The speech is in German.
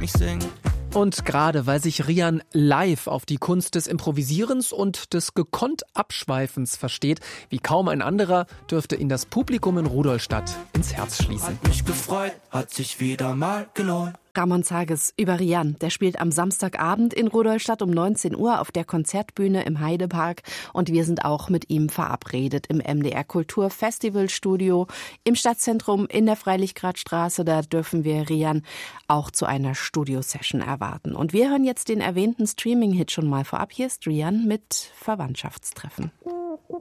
mich singen. Und gerade weil sich Rian live auf die Kunst des Improvisierens und des gekonnt Abschweifens versteht, wie kaum ein anderer, dürfte ihn das Publikum in Rudolstadt ins Herz schließen. Hat mich gefreut, hat sich wieder mal gelohnt. Ramon Zages über Rian. Der spielt am Samstagabend in Rudolstadt um 19 Uhr auf der Konzertbühne im Heidepark. Und wir sind auch mit ihm verabredet im MDR Kultur Festivalstudio im Stadtzentrum in der Freilichtgradstraße. Da dürfen wir Rian auch zu einer Studiosession erwarten. Und wir hören jetzt den erwähnten Streaming-Hit schon mal vorab. Hier ist Rian mit Verwandtschaftstreffen.